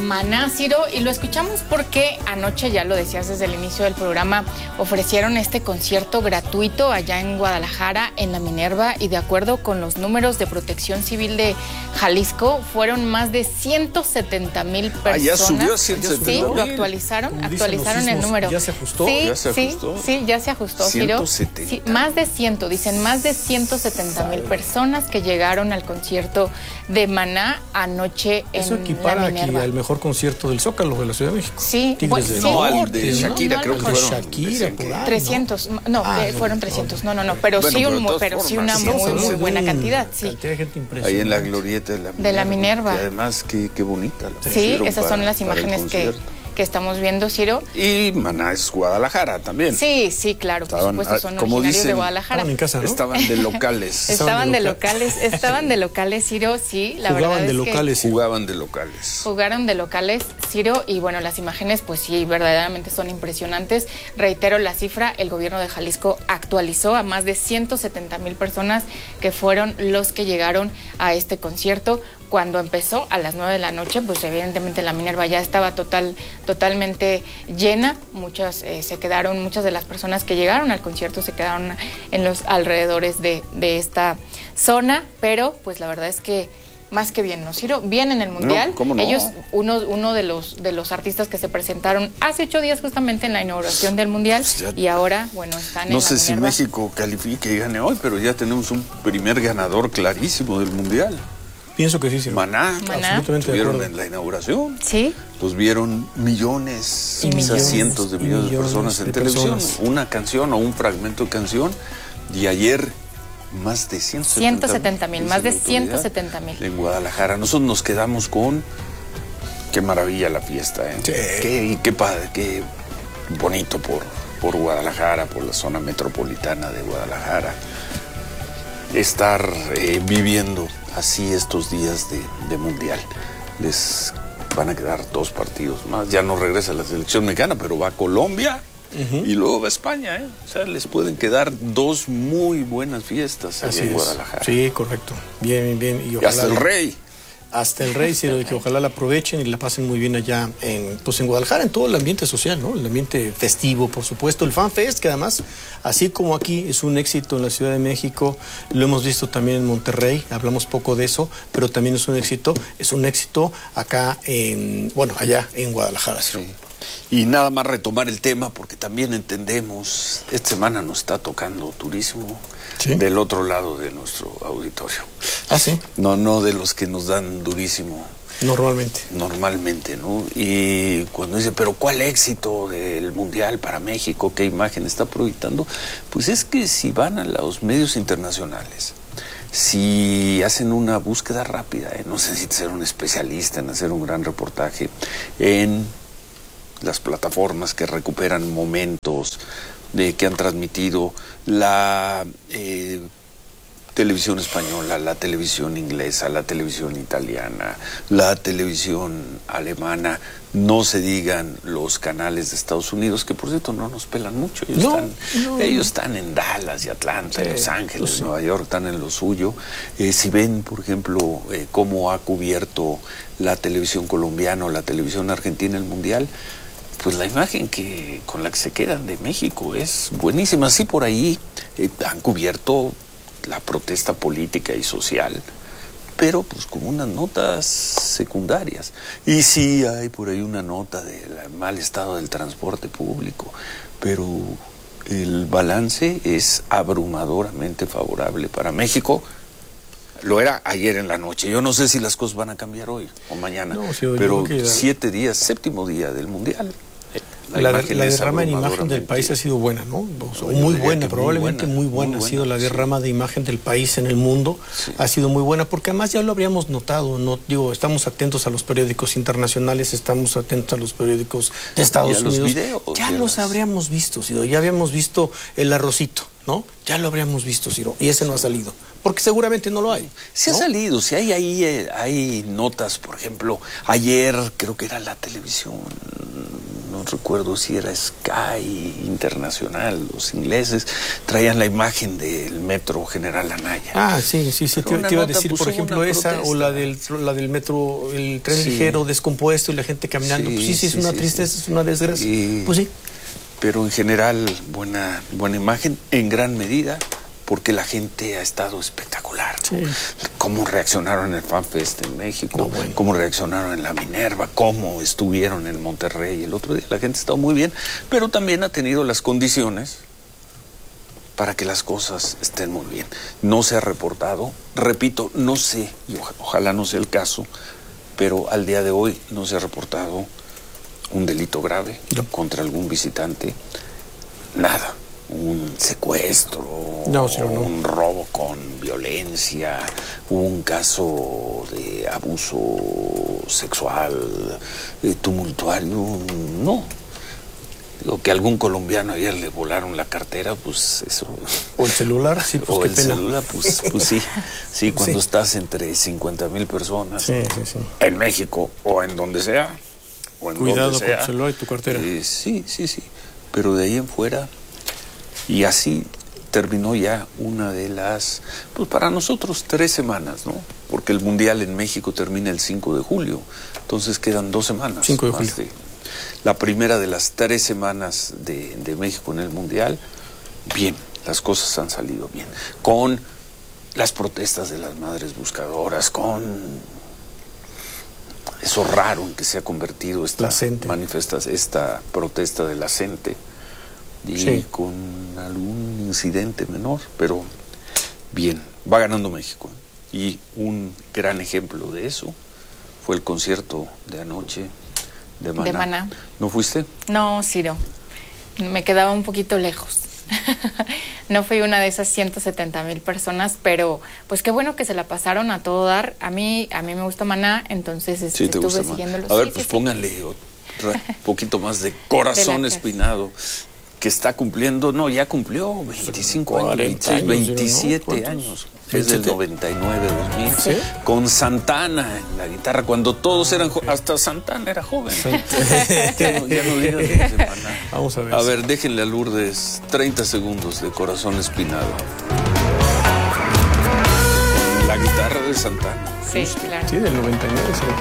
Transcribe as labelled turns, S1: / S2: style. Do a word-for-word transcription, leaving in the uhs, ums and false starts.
S1: Maná, Ciro, y lo escuchamos porque anoche, ya lo decías desde el inicio del programa, ofrecieron este concierto gratuito allá en Guadalajara, en la Minerva, y de acuerdo con los números de Protección Civil de Jalisco, fueron más de ciento setenta mil personas.
S2: Ah, ya subió a ciento setenta mil.
S1: Sí, lo actualizaron, actualizaron el número.
S3: ¿Ya se ajustó?
S1: Sí,
S2: ¿Ya se ajustó?
S1: Sí, sí, ya se ajustó, Ciro.
S2: ciento setenta.
S1: Sí, más de cien, dicen, más de ciento setenta mil personas que llegaron al concierto de Maná anoche en
S3: Eso equipara
S1: la
S3: aquí
S1: Minerva.
S3: al mejor concierto del Zócalo de la Ciudad de México.
S1: Sí,
S3: Tigres
S1: bueno,
S3: del
S1: sí.
S2: No, al
S3: Norte,
S2: de
S3: ¿no?
S2: Shakira,
S1: No,
S2: creo
S1: no,
S2: que
S1: no.
S2: fueron.
S3: Shakira,
S2: decían
S3: por
S2: que-
S3: ahí.
S1: trescientos, no,
S3: Ah,
S1: eh,
S3: no,
S1: fueron
S3: no,
S1: trescientos,
S3: no.
S1: no, no, no, pero
S2: Bueno,
S1: sí,
S2: pero
S1: un,
S2: de todas
S1: pero sí
S2: formas,
S1: una
S2: sí,
S1: muy,
S2: estamos
S1: muy
S2: en
S1: buena
S3: un-
S1: cantidad, sí.
S3: Cantidad de gente impresionante.
S2: Ahí en la glorieta de la Minerva.
S1: De la Minerva.
S2: Y además, qué, qué bonita. La
S1: Sí,
S2: pusieron
S1: esas
S2: para-
S1: son las
S2: para el
S1: imágenes que,
S2: concierto.
S1: que estamos viendo, Ciro.
S2: Y Maná es Guadalajara también.
S1: Sí, sí, claro, por
S2: Estaban,
S1: supuesto, son
S2: como
S1: originarios de
S2: dicen,
S1: Guadalajara.
S3: Estaban en casa, ¿no?
S2: Estaban de locales.
S1: Estaban de
S3: de
S1: locales, estaban de locales, Ciro, sí, la
S3: Jugaban
S1: verdad
S3: de
S1: es
S3: locales.
S1: que
S2: Jugaban de locales.
S1: jugaron de locales, Ciro, y bueno, las imágenes pues sí, verdaderamente son impresionantes. Reitero la cifra, el gobierno de Jalisco actualizó a más de ciento setenta mil personas que fueron los que llegaron a este concierto. Cuando empezó a las nueve de la noche, pues evidentemente la Minerva ya estaba total, totalmente llena. Muchas eh, se quedaron, muchas de las personas que llegaron al concierto se quedaron en los alrededores de, de esta zona, pero pues la verdad es que más que bien, ¿no, Ciro? Bien en el Mundial.
S2: No, ¿cómo no?
S1: Ellos, uno, uno de los de los artistas que se presentaron hace ocho días justamente en la inauguración del Mundial,
S2: Pues ya,
S1: y ahora, bueno, están en
S2: No
S1: la
S2: sé si
S1: Minerva.
S2: México califique y gane hoy, pero ya tenemos un primer ganador clarísimo del Mundial.
S3: Pienso que sí, sí.
S2: Maná.
S1: Maná.
S3: Absolutamente de
S2: Estuvieron
S3: acuerdo.
S2: en la inauguración.
S1: Sí.
S2: Los vieron millones,
S1: Y
S2: quizás
S1: millones,
S2: cientos de
S3: y
S2: millones de
S3: millones
S2: personas en
S3: de
S2: televisión.
S3: personas.
S2: Una canción o un fragmento de canción. Y ayer más de ciento setenta mil.
S1: más de
S2: dice la autoridad,
S1: ciento setenta mil.
S2: En Guadalajara. Nosotros nos quedamos con... Qué maravilla la fiesta, ¿eh?
S3: Sí.
S2: Qué, y qué padre, qué bonito por, por Guadalajara, por la zona metropolitana de Guadalajara. Estar eh, viviendo así estos días de, de Mundial. Les van a quedar dos partidos más. Ya no regresa la selección mexicana, pero va a Colombia uh-huh. y luego va a España, ¿eh? O sea, les pueden quedar dos muy buenas fiestas allá
S3: Así
S2: en
S3: es.
S2: Guadalajara.
S3: Sí, correcto. Bien, bien, bien. Y,
S2: Y
S3: ojalá,
S2: hasta el Rey.
S3: Hasta el Rey, sí, que ojalá la aprovechen y la pasen muy bien allá en, pues en Guadalajara, en todo el ambiente social, ¿no? El ambiente festivo, por supuesto. El Fan Fest, que además, así como aquí es un éxito en la Ciudad de México, lo hemos visto también en Monterrey, hablamos poco de eso, pero también es un éxito, es un éxito acá en, bueno, allá en Guadalajara. ¿Sí?
S2: Sí. Y nada más retomar el tema, porque también entendemos, esta semana nos está tocando turismo. ¿Sí? Del otro lado de nuestro auditorio.
S3: ¿Ah, sí?
S2: No, no de los que nos dan durísimo.
S3: Normalmente.
S2: Normalmente, ¿no? Y cuando dice, pero ¿cuál éxito del Mundial para México? ¿Qué imagen está proyectando? Pues es que si van a los medios internacionales, si hacen una búsqueda rápida, ¿eh? No necesita ser un especialista en hacer un gran reportaje, en las plataformas que recuperan momentos de que han transmitido la eh, televisión española, la televisión inglesa, la televisión italiana, la televisión alemana, no se digan los canales de Estados Unidos, que por cierto no nos pelan mucho. Ellos,
S3: no,
S2: están,
S3: no.
S2: ellos están en Dallas y Atlanta,
S3: sí,
S2: en Los Ángeles,
S3: sí.
S2: Nueva York, están en lo suyo. Eh, si ven, por ejemplo, eh, cómo ha cubierto la televisión colombiana o la televisión argentina el Mundial, pues la imagen que con la que se quedan de México es buenísima. Sí, por ahí eh, han cubierto la protesta política y social, pero pues como unas notas secundarias. Y sí hay por ahí una nota del mal estado del transporte público, pero el balance es abrumadoramente favorable para México. Lo era ayer en la noche. Yo no sé si las cosas van a cambiar hoy o mañana,
S3: no, sí,
S2: pero
S3: que...
S2: siete días, séptimo día del Mundial.
S3: La, la, la derrama de imagen del país ha sido buena, ¿no? O sea, muy buena, probablemente muy buena, muy buena, muy buena ha sido la derrama sí. de imagen del país en el mundo, sí. ha sido muy buena, porque además ya lo habríamos notado, no digo, estamos atentos a los periódicos internacionales, estamos atentos a los periódicos de Estados
S2: y a
S3: Unidos,
S2: los videos,
S3: ya los las... habríamos visto, Ciro, ya habíamos visto el arrocito, ¿no? Ya lo habríamos visto, Ciro, y ese no ha salido. Porque seguramente no lo hay.
S2: Sí ¿no? ha salido, sí hay ahí, eh, hay notas, por ejemplo, ayer creo que era la televisión no recuerdo si era Sky Internacional, los ingleses, traían la imagen del metro General Anaya.
S3: Ah, sí, sí, sí, te, te iba a decir, por ejemplo, esa o la del, la del metro, el tren sí. ligero descompuesto y la gente caminando. Sí, pues sí, sí, es sí, una sí, tristeza, sí. es una desgracia. Y, pues sí.
S2: Pero en general, buena, buena imagen, en gran medida, porque la gente ha estado espectacular, ¿no? Sí. Cómo reaccionaron en el FanFest en México, no, bueno. cómo reaccionaron en la Minerva, cómo estuvieron en Monterrey el otro día. La gente ha estado muy bien, pero también ha tenido las condiciones para que las cosas estén muy bien. No se ha reportado, repito, no sé, y oja, ojalá no sea el caso, pero al día de hoy no se ha reportado un delito grave no. contra algún visitante, nada. Un secuestro, no, sí, no. un robo con violencia, un caso de abuso sexual eh, tumultuario, no. Digo, que algún colombiano ayer le volaron la cartera, pues eso.
S3: O el celular, sí, pues
S2: o
S3: qué
S2: el
S3: pena.
S2: celular, pues, pues sí. Sí, cuando sí. estás entre cincuenta mil personas
S3: sí, sí, sí.
S2: en México o en donde sea, o en
S3: Cuidado
S2: donde sea,
S3: con tu celular y tu cartera.
S2: Eh, sí, sí, sí. Pero de ahí en fuera. Y así terminó ya una de las, pues para nosotros, tres semanas, ¿no? Porque el Mundial en México termina el cinco de julio, entonces quedan dos semanas.
S3: cinco de julio.
S2: De, la primera de las tres semanas de, de México en el Mundial, bien, las cosas han salido bien. Con las protestas de las madres buscadoras, con eso raro en que se ha convertido esta manifestación, esta protesta de la gente. Y sí. con algún incidente menor, pero bien, va ganando México. Y un gran ejemplo de eso fue el concierto de anoche de Maná.
S1: De Maná.
S2: ¿No fuiste?
S1: No, Ciro, me quedaba un poquito lejos. No fui una de esas ciento setenta mil personas, pero pues qué bueno que se la pasaron a todo dar. A mí, a mí me gusta Maná, entonces este,
S2: sí, te
S1: estuve
S2: gusta
S1: siguiéndolo.
S2: A ver,
S1: sí,
S2: pues
S1: sí,
S2: pónganle
S1: sí.
S2: un poquito más de Corazón de Espinado. Que está cumpliendo, no, ya cumplió veinticinco años, veintiséis, veintisiete ¿no? años. Es del noventa y nueve, dos mil. ¿Sí? Con Santana en la guitarra, cuando todos eran, hasta Santana era joven. ya, no, ya no digas de Maná.
S3: Vamos a ver.
S2: A ver, déjenle a Lourdes treinta segundos de Corazón Espinado. La guitarra de Santana.
S1: Sí, claro.
S3: Sí, del noventa y nueve. Sí.